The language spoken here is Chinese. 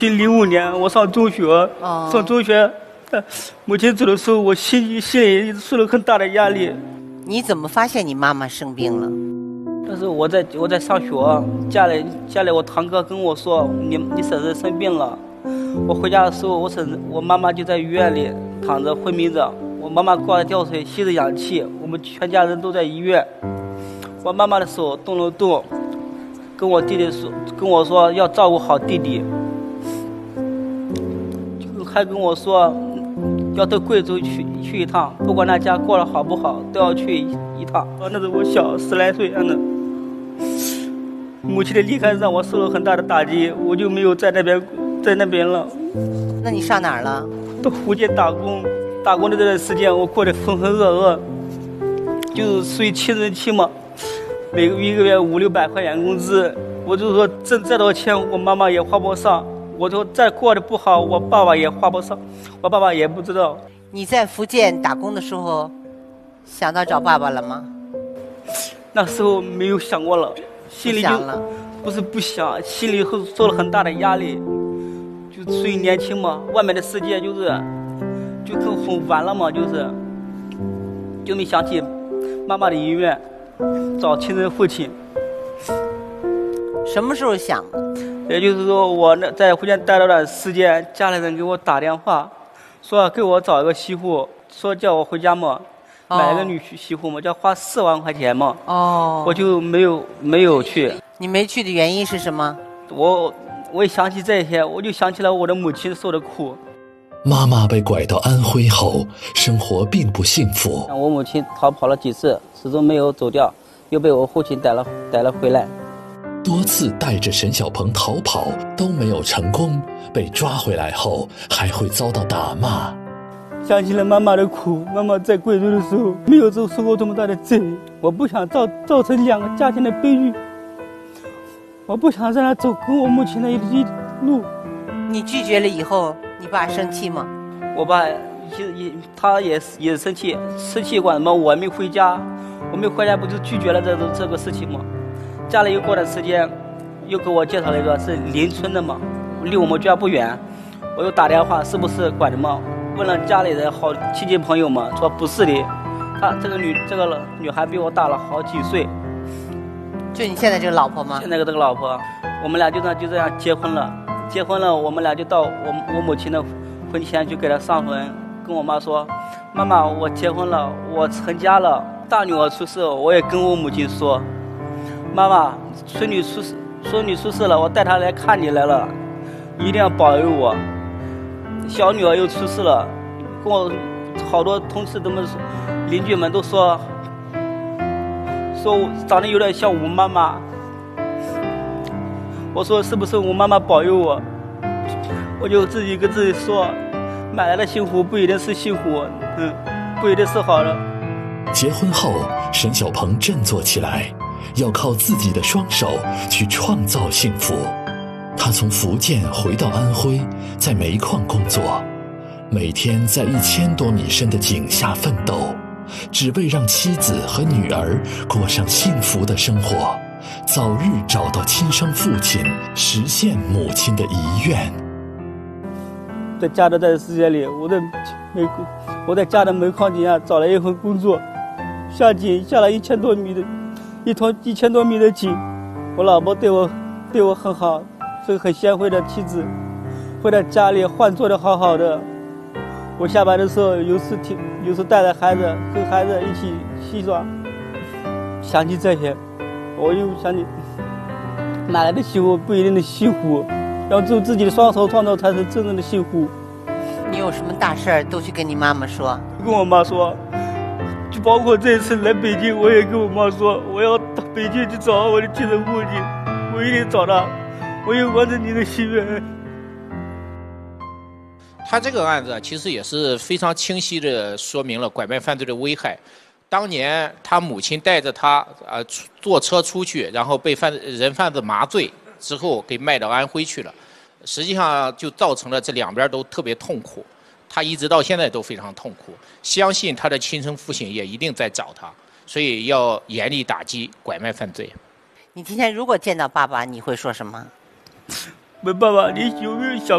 05年我上中学，母亲走的时候，我心里受了很大的压力。 你怎么发现你妈妈生病了？ 但是我在上学，家里我堂哥跟我说，你婶子生病了。我回家的时候，我妈妈就在医院里躺着昏迷着，我妈妈挂着吊水吸着氧气，我们全家人都在医院。我妈妈的手动了动，跟我说要照顾好弟弟，还跟我说要到贵州去一趟，不管那家过得好不好，都要去一趟。那时候我小10来岁，母亲的离开让我受了很大的打击，我就没有在那边了。 那你上哪儿了？ 到福建打工的这段时间，我过得浑浑噩噩，就是属于青春期嘛，一个月500-600块钱工资，我就说挣再多钱，我妈妈也花不上。我说再过得不好，我爸爸也花不上，我爸爸也不知道。 你在福建打工的时候，想到找爸爸了吗？ 那时候没有想过了，心里就不是不想，心里受了很大的压力。就属于年轻嘛，外面的世界就很晚了嘛，就没想起妈妈的遗愿，找亲生父亲。 什么时候想的？ 也就是说，我在福建待了段时间，家里人给我打电话，说给我找一个媳妇，说叫我回家嘛，买一个女媳妇嘛，叫花4万块钱嘛。我就没有去。 你没去的原因是什么？ 我一想起这些，我就想起了我的母亲受的苦。 妈妈被拐到安徽后，生活并不幸福。 我母亲逃跑了几次，始终没有走掉，又被我父亲逮了回来。 多次带着沈小鹏逃跑都没有成功，被抓回来后还会遭到打骂。 想起了妈妈的苦，妈妈在贵州的时候没有受过这么大的罪，我不想造成2个家庭的悲剧，我不想让她走跟我母亲的一路。 你拒绝了以后，你爸生气吗？ 我爸他也生气，管什么？我没回家，不就拒绝了这个事情吗？家里又过段时间，又给我介绍了一个是邻村的嘛，离我们家不远。我又打电话，是不是管什么？问了家里人好亲戚朋友们，说不是的，这个女孩比我大了好几岁。 就你现在这个老婆吗？ 现在这个老婆，我们俩就这样结婚了。结婚了，我们俩就到我母亲的婚前去给她上坟，跟我妈说：“妈妈，我结婚了，我成家了。”大女儿出事，我也跟我母亲说。妈妈，孙女出事了，我带她来看你来了，你一定要保佑我。小女儿又出事了，跟我好多同事邻居们都说我长得有点像我妈妈。我说是不是我妈妈保佑我？我就自己跟自己说，买来的幸福不一定是幸福，不一定是好的。 结婚后，沈小鹏振作起来。要靠自己的双手去创造幸福。他从福建回到安徽，在煤矿工作，每天在1000多米深的井下奋斗，只为让妻子和女儿过上幸福的生活，早日找到亲生父亲，实现母亲的遗愿。 在家的这段时间里，我在家的煤矿井下找了一份工作，下井下了1000多米的井。我老婆对我很好，是个很贤惠的妻子，会在家里饭做得好好的。我下班的时候有时带着孩子跟孩子一起戏耍。想起这些，我又想起哪来的幸福不一定的幸福，要用自己的双手创造才是真正的幸福。 你有什么大事儿都去跟你妈妈说。 跟我妈说，就包括这次来北京，我也跟我妈说，我要到北京去找我的亲生父亲，我一定找他，我要完成你的心愿。 他这个案子其实也是非常清晰地说明了拐卖犯罪的危害。当年他母亲带着他坐车出去，然后被人贩子麻醉之后给卖到安徽去了，实际上就造成了这两边都特别痛苦。他一直到现在都非常痛苦，相信他的亲生父亲也一定在找他，所以要严厉打击拐卖犯罪。 你今天如果见到爸爸，你会说什么？ 问爸爸，你有没有想